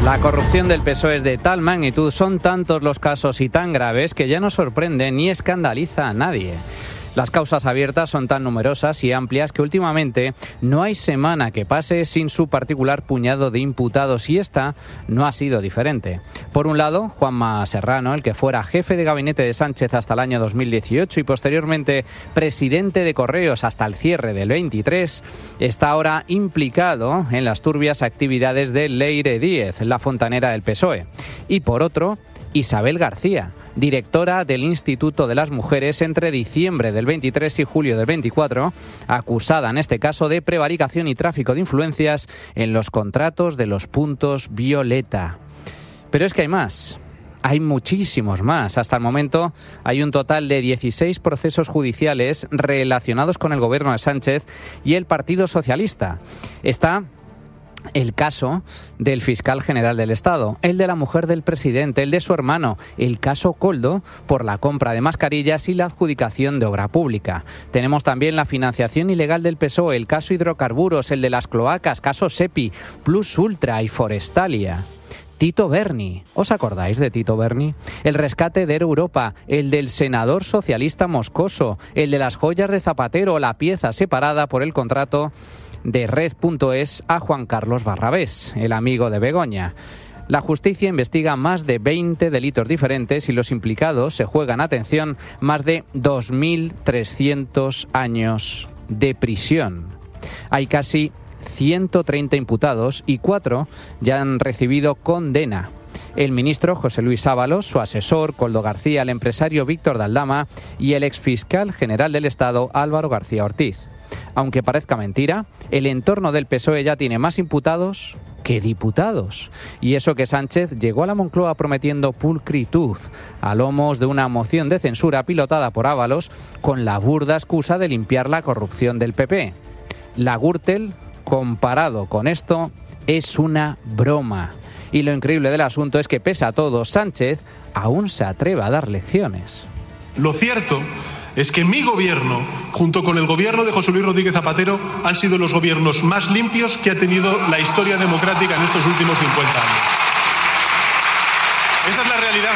La corrupción del PSOE es de tal magnitud, son tantos los casos y tan graves que ya no sorprende ni escandaliza a nadie. Las causas abiertas son tan numerosas y amplias que últimamente no hay semana que pase sin su particular puñado de imputados, y esta no ha sido diferente. Por un lado, Juanma Serrano, el que fuera jefe de gabinete de Sánchez hasta el año 2018 y posteriormente presidente de Correos hasta el cierre del 23, está ahora implicado en las turbias actividades de Leire Díez, la fontanera del PSOE. Y por otro, Isabel García, directora del Instituto de las Mujeres entre diciembre del 23 y julio del 24, acusada en este caso de prevaricación y tráfico de influencias en los contratos de los puntos violeta. Pero es que hay más. Hay muchísimos más. Hasta el momento hay un total de 16 procesos judiciales relacionados con el gobierno de Sánchez y el Partido Socialista. Está el caso del fiscal general del Estado, el de la mujer del presidente, el de su hermano, el caso Koldo por la compra de mascarillas y la adjudicación de obra pública. Tenemos también la financiación ilegal del PSOE, el caso hidrocarburos, el de las cloacas, caso SEPI, Plus Ultra y Forestalia. Tito Berni, ¿os acordáis de Tito Berni? El rescate de Europa, el del senador socialista Moscoso, el de las joyas de Zapatero, la pieza separada por el contrato de Red.es a Juan Carlos Barrabés, el amigo de Begoña. La justicia investiga más de 20 delitos diferentes y los implicados se juegan, atención, más de 2.300 años de prisión. Hay casi 130 imputados y 4 ya han recibido condena. El ministro José Luis Ábalos, su asesor Koldo García, el empresario Víctor de Aldama y el exfiscal general del Estado Álvaro García Ortiz. Aunque parezca mentira, el entorno del PSOE ya tiene más imputados que diputados. Y eso que Sánchez llegó a la Moncloa prometiendo pulcritud a lomos de una moción de censura pilotada por Ábalos con la burda excusa de limpiar la corrupción del PP. La Gürtel, comparado con esto, es una broma. Y lo increíble del asunto es que, pese a todo, Sánchez aún se atreve a dar lecciones. Lo cierto es que mi gobierno, junto con el gobierno de José Luis Rodríguez Zapatero, han sido los gobiernos más limpios que ha tenido la historia democrática en estos últimos 50 años. Esa es la realidad.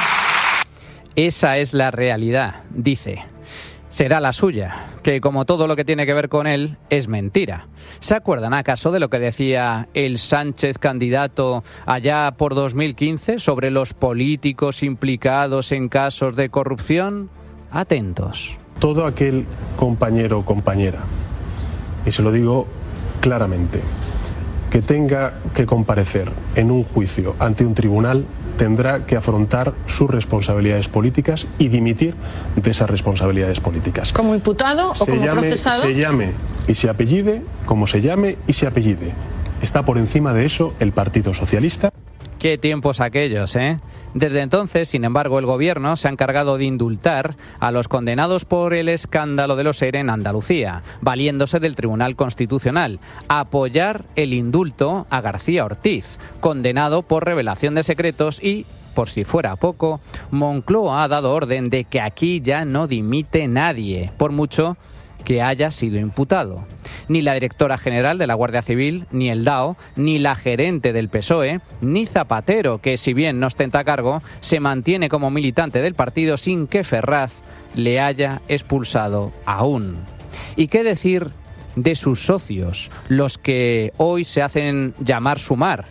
Esa es la realidad, dice. Será la suya, que como todo lo que tiene que ver con él es mentira. ¿Se acuerdan acaso de lo que decía el Sánchez candidato allá por 2015 sobre los políticos implicados en casos de corrupción? Atentos. Todo aquel compañero o compañera, y se lo digo claramente, que tenga que comparecer en un juicio ante un tribunal tendrá que afrontar sus responsabilidades políticas y dimitir de esas responsabilidades políticas. ¿Como imputado o como procesado? Se llame y se apellide como se llame y se apellide. Está por encima de eso el Partido Socialista. Qué tiempos aquellos, ¿eh? Desde entonces, sin embargo, el gobierno se ha encargado de indultar a los condenados por el escándalo de los ERE en Andalucía, valiéndose del Tribunal Constitucional, apoyar el indulto a García Ortiz, condenado por revelación de secretos y, por si fuera poco, Moncloa ha dado orden de que aquí ya no dimite nadie, por mucho que haya sido imputado. Ni la directora general de la Guardia Civil, ni el DAO, ni la gerente del PSOE, ni Zapatero, que si bien no ostenta cargo, se mantiene como militante del partido sin que Ferraz le haya expulsado aún. ¿Y qué decir de sus socios, los que hoy se hacen llamar Sumar,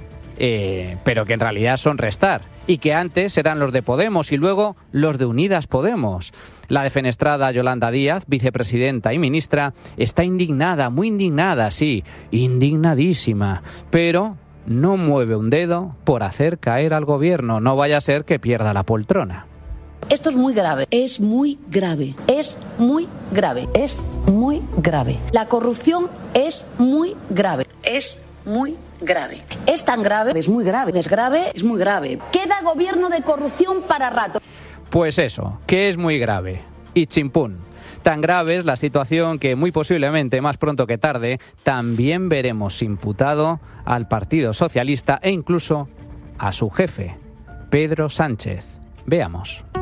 pero que en realidad son Restar, y que antes eran los de Podemos y luego los de Unidas Podemos? La defenestrada Yolanda Díaz, vicepresidenta y ministra, está indignada, muy indignada, sí, indignadísima, pero no mueve un dedo por hacer caer al gobierno, no vaya a ser que pierda la poltrona. Esto es muy grave, es muy grave, es muy grave, es muy grave. La corrupción es muy grave, es muy grave. Es tan grave, es muy grave, es grave, es muy grave. Queda gobierno de corrupción para rato. Pues eso, que es muy grave. Y chimpún. Tan grave es la situación que muy posiblemente, más pronto que tarde, también veremos imputado al Partido Socialista e incluso a su jefe, Pedro Sánchez. Veamos.